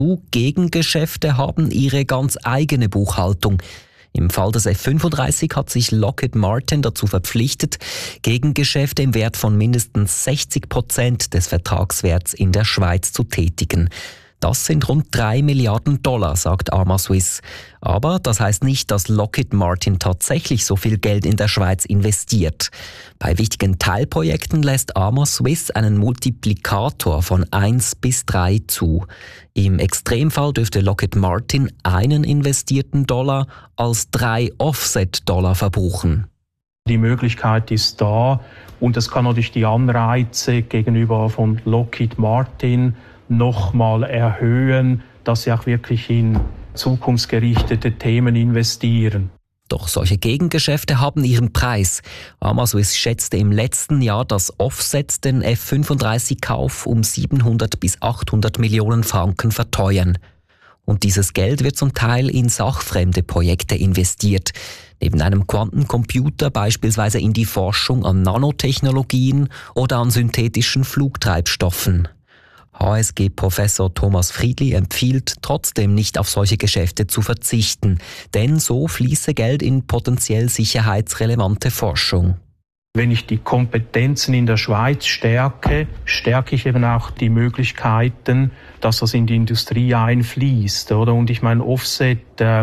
Gegengeschäfte haben ihre ganz eigene Buchhaltung. Im Fall des F-35 hat sich Lockheed Martin dazu verpflichtet, Gegengeschäfte im Wert von mindestens 60% des Vertragswerts in der Schweiz zu tätigen. Das sind rund 3 Milliarden $, sagt Arma Swiss. Aber das heißt nicht, dass Lockheed Martin tatsächlich so viel Geld in der Schweiz investiert. Bei wichtigen Teilprojekten lässt Arma Swiss einen Multiplikator von 1 bis 3 zu. Im Extremfall dürfte Lockheed Martin einen investierten Dollar als 3 Offset-Dollar verbuchen. Die Möglichkeit ist da und es kann natürlich die Anreize gegenüber von Lockheed Martin nochmal erhöhen, dass sie auch wirklich in zukunftsgerichtete Themen investieren. Doch solche Gegengeschäfte haben ihren Preis. Arma Swiss schätzte im letzten Jahr das Offset den F-35-Kauf um 700 bis 800 Millionen Franken verteuern. Und dieses Geld wird zum Teil in sachfremde Projekte investiert. Neben einem Quantencomputer beispielsweise in die Forschung an Nanotechnologien oder an synthetischen Flugtreibstoffen. HSG-Professor Thomas Friedli empfiehlt trotzdem nicht auf solche Geschäfte zu verzichten, denn so fließe Geld in potenziell sicherheitsrelevante Forschung. Wenn ich die Kompetenzen in der Schweiz stärke, stärke ich eben auch die Möglichkeiten, dass das in die Industrie einfließt. Oder? Und ich meine, Offset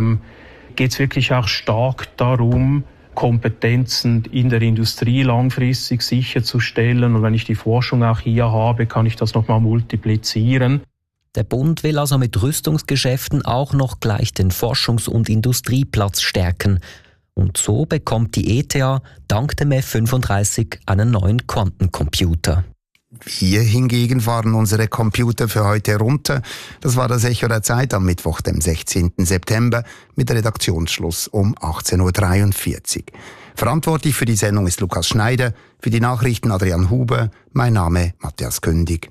geht es wirklich auch stark darum, Kompetenzen in der Industrie langfristig sicherzustellen. Und wenn ich die Forschung auch hier habe, kann ich das nochmal multiplizieren. Der Bund will also mit Rüstungsgeschäften auch noch gleich den Forschungs- und Industrieplatz stärken. Und so bekommt die ETH dank dem F-35 einen neuen Quantencomputer. Wir hingegen fahren unsere Computer für heute runter. Das war das Echo der Zeit am Mittwoch, dem 16. September, mit Redaktionsschluss um 18.43 Uhr. Verantwortlich für die Sendung ist Lukas Schneider, für die Nachrichten Adrian Huber, mein Name Matthias Kündig.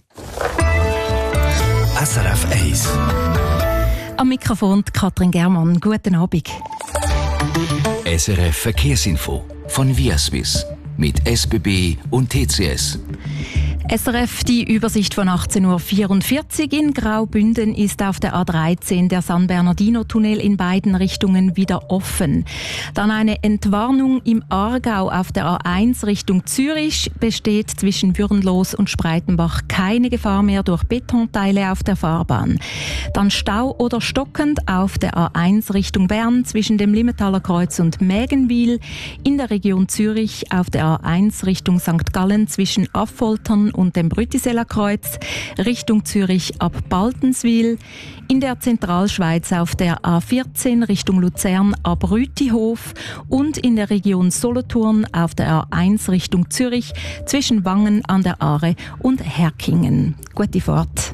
SRF 1. Am Mikrofon Katrin Germann. Guten Abend. SRF Verkehrsinfo von Viaswiss mit SBB und TCS. SRF, die Übersicht von 18.44 Uhr. In Graubünden ist auf der A13 der San Bernardino-Tunnel in beiden Richtungen wieder offen. Dann eine Entwarnung im Aargau auf der A1 Richtung Zürich. Besteht zwischen Würenlos und Spreitenbach keine Gefahr mehr durch Betonteile auf der Fahrbahn. Dann Stau oder stockend auf der A1 Richtung Bern zwischen dem Limmetaler Kreuz und Mägenwil. In der Region Zürich auf der A1 Richtung St. Gallen zwischen Affoltern und dem Brütiseler Kreuz, Richtung Zürich ab Baltenswil, in der Zentralschweiz auf der A14 Richtung Luzern ab Rütihof und in der Region Solothurn auf der A1 Richtung Zürich zwischen Wangen an der Aare und Herkingen. Gute Fahrt.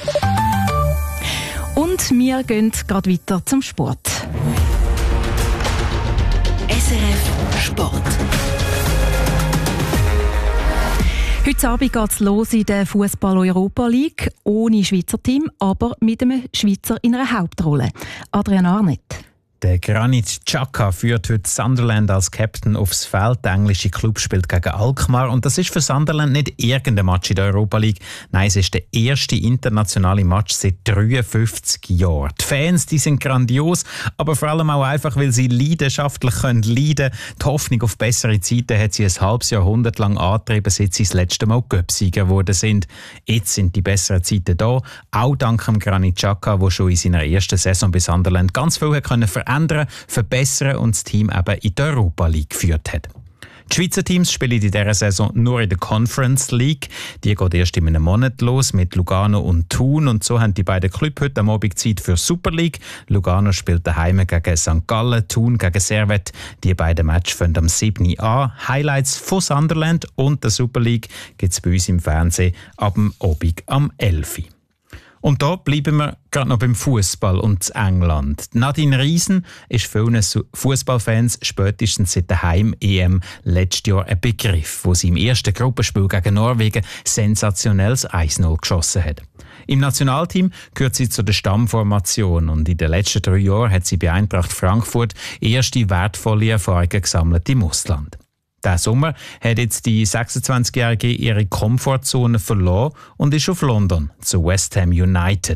Und wir gehen gerade weiter zum Sport. SRF Sport. Heute Abend geht es los in der Fußball-Europa League, ohne Schweizer Team, aber mit einem Schweizer in einer Hauptrolle. Adrian Arnett. Der Granit Xhaka führt heute Sunderland als Captain aufs Feld. Der englische Club spielt gegen Alkmaar. Und das ist für Sunderland nicht irgendein Match in der Europa League. Nein, es ist der erste internationale Match seit 53 Jahren. Die Fans, die sind grandios, aber vor allem auch einfach, weil sie leidenschaftlich leiden können. Die Hoffnung auf bessere Zeiten hat sie ein halbes Jahrhundert lang angetrieben, seit sie das letzte Mal Cup-Sieger geworden sind. Jetzt sind die besseren Zeiten da, auch dank dem Granit Xhaka, der schon in seiner ersten Saison bei Sunderland ganz viel verändern, verbessern und das Team eben in die Europa League geführt hat. Die Schweizer Teams spielen in dieser Saison nur in der Conference League. Die geht erst in einem Monat los mit Lugano und Thun. Und so haben die beiden Clubs heute am Abend Zeit für Super League. Lugano spielt daheim gegen St. Gallen, Thun gegen Servette. Die beiden Matches fangen am 7. an. Highlights von Sunderland und der Super League gibt es bei uns im Fernsehen ab dem Abend am 11. Und da bleiben wir gerade noch beim Fußball und England. Nadine Riesen ist vielen Fußballfans spätestens seit der Heim-EM letztes Jahr ein Begriff, wo sie im ersten Gruppenspiel gegen Norwegen sensationelles 1-0 geschossen hat. Im Nationalteam gehört sie zu der Stammformation und in den letzten 3 Jahren hat sie bei Eintracht Frankfurt erste wertvolle Erfahrungen gesammelt im Ausland. Diesen Sommer hat jetzt die 26-Jährige ihre Komfortzone verloren und ist auf London zu West Ham United.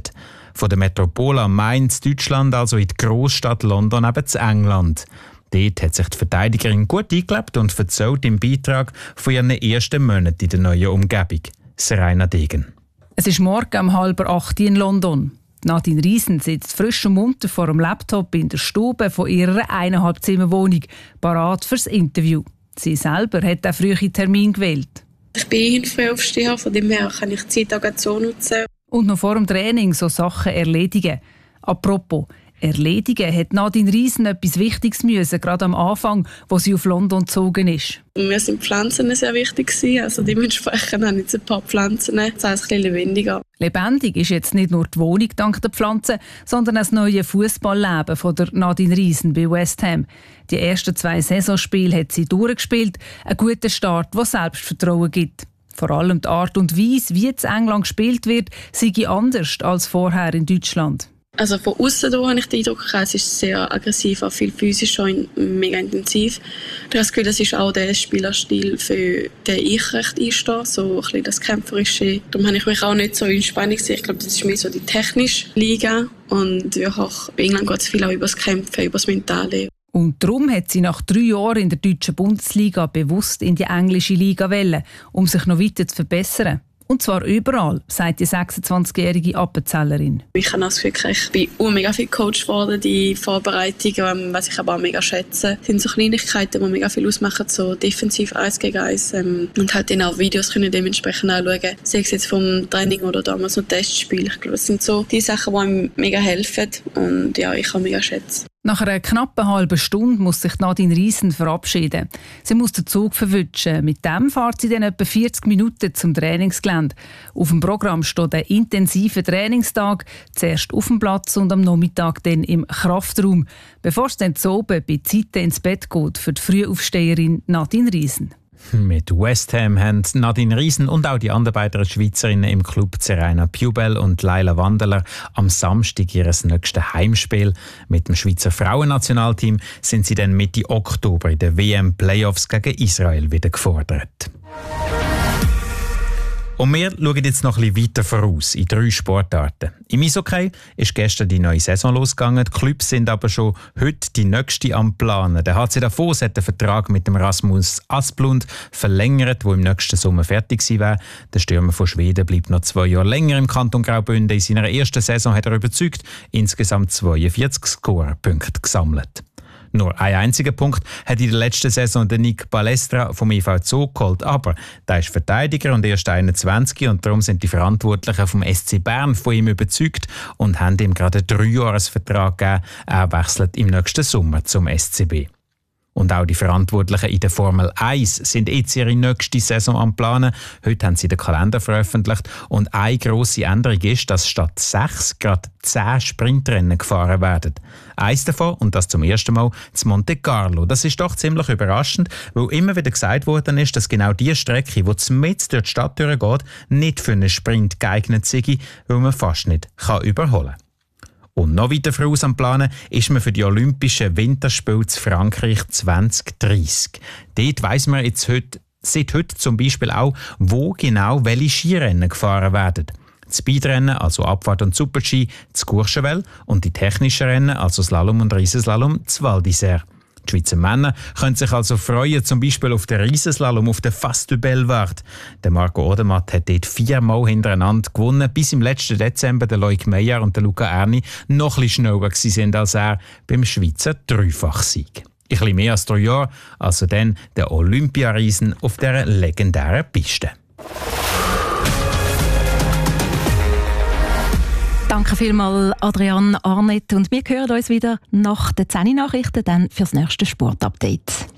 Von der Metropole am Main in Deutschland, also in die Großstadt London, eben zu England. Dort hat sich die Verteidigerin gut eingelebt und erzählt im Beitrag von ihren ersten Monaten in der neuen Umgebung. Serena Degen. Es ist morgen um 7:30 in London. Nadine Riesen sitzt frisch und munter vor dem Laptop in der Stube von ihrer 1,5 Zimmerwohnung, parat fürs Interview. Sie selber hat den frühen Termin gewählt. Ich bin Frühaufsteher, von dem her kann ich die Zeit auch so nutzen. Und noch vor dem Training so Sachen erledigen. Apropos, erledigen hat Nadine Riesen etwas Wichtiges müssen, gerade am Anfang, wo sie auf London gezogen ist. Mir sind Pflanzen sehr wichtig gewesen, also dementsprechend habe ich jetzt ein paar Pflanzen, das heißt ein bisschen lebendiger. Lebendig ist jetzt nicht nur die Wohnung dank der Pflanzen, sondern das neue Fußballleben von der Nadine Riesen bei West Ham. Die ersten 2 Saisonspiele hat sie durchgespielt, einen guten Start, der Selbstvertrauen gibt. Vor allem die Art und Weise, wie in England gespielt wird, sei anders als vorher in Deutschland. Also von außen habe ich den Eindruck, es ist sehr aggressiv, auch viel physischer und mega intensiv. Ich habe das Gefühl, das ist auch der Spielerstil, für den ich recht einstehe, so ein bisschen das Kämpferische. Darum habe ich mich auch nicht so in Spannung gesehen. Ich glaube, das ist mehr so die technische Liga und wirklich, bei England geht es viel auch über das Kämpfen, über das Mentale. Und darum hat sie nach 3 Jahren in der deutschen Bundesliga bewusst in die englische Liga wollen, um sich noch weiter zu verbessern. Und zwar überall, sagt die 26-jährige Appenzellerin. Ich habe das Gefühl, ich bin mega viel gecoacht worden. Die Vorbereitungen, was ich aber auch mega schätze, sind so Kleinigkeiten, die mega viel ausmachen, so defensiv 1 gegen 1. Und halt dann auch Videos können dementsprechend anschauen. Sei es jetzt vom Training oder damals noch Testspiel. Ich glaube, das sind so die Sachen, die einem mega helfen. Und ja, ich kann mega schätzen. Nach einer knappen halben Stunde muss sich Nadine Riesen verabschieden. Sie muss den Zug verwutschen. Mit dem fährt sie dann etwa 40 Minuten zum Trainingsgelände. Auf dem Programm steht ein intensiver Trainingstag, zuerst auf dem Platz und am Nachmittag dann im Kraftraum, bevor es dann zu oben bei Zeiten ins Bett geht für die Frühaufsteherin Nadine Riesen. Mit West Ham haben Nadine Riesen und auch die anderen beiden Schweizerinnen im Club Serena Piubel und Laila Wandeler am Samstag ihr nächstes Heimspiel. Mit dem Schweizer Frauennationalteam sind sie dann Mitte Oktober in den WM-Playoffs gegen Israel wieder gefordert. Und wir schauen jetzt noch ein bisschen weiter voraus, in 3 Sportarten. Im Eishockey ist gestern die neue Saison losgegangen. Die Clubs sind aber schon heute die nächste am Planen. Der HC Davos hat den Vertrag mit dem Rasmus Asplund verlängert, der im nächsten Sommer fertig sein wird. Der Stürmer von Schweden bleibt noch 2 Jahre länger im Kanton Graubünden. In seiner ersten Saison hat er überzeugt, insgesamt 42 Scorerpunkte gesammelt. Nur einen einzigen Punkt hat in der letzten Saison der Nick Balestra vom EV Zoo geholt. Aber der ist Verteidiger und erst 21 und darum sind die Verantwortlichen vom SC Bern von ihm überzeugt und haben ihm gerade einen 3-Jahres-Vertrag gegeben. Er wechselt im nächsten Sommer zum SCB. Und auch die Verantwortlichen in der Formel 1 sind jetzt ihre nächste Saison am Planen. Heute haben sie den Kalender veröffentlicht. Und eine grosse Änderung ist, dass statt 6 gerade 10 Sprintrennen gefahren werden. Eins davon, und das zum ersten Mal, zu Monte Carlo. Das ist doch ziemlich überraschend, weil immer wieder gesagt worden ist, dass genau die Strecke, die mitten durch die Stadt durchgeht, nicht für einen Sprint geeignet sei, weil man fast nicht überholen kann. Und noch weiter voraus am Planen ist man für die Olympischen Winterspiele zu Frankreich 2030. Dort weiss man seit heute zum Beispiel auch, wo genau welche Skirennen gefahren werden. Das Speedrennen, also Abfahrt und Super-Ski, das Courchevel und die technischen Rennen, also Slalom und Riesenslalom, das Val d'Isère. Die Schweizer Männer können sich also freuen, zum Beispiel auf den Riesenslalom auf der Face du Bellewaerde. Der Marco Odermatt hat dort 4-mal hintereinander gewonnen, bis im letzten Dezember der Loic Meyer und der Luca Erni noch ein bisschen schneller waren als er beim Schweizer Dreifachsieg. Ein bisschen mehr als 3 Jahre, also dann der Olympiariesen auf dieser legendären Piste. Danke vielmals, Adrian Arnett. Und wir hören uns wieder nach den 10 Nachrichten dann fürs nächste Sportupdate.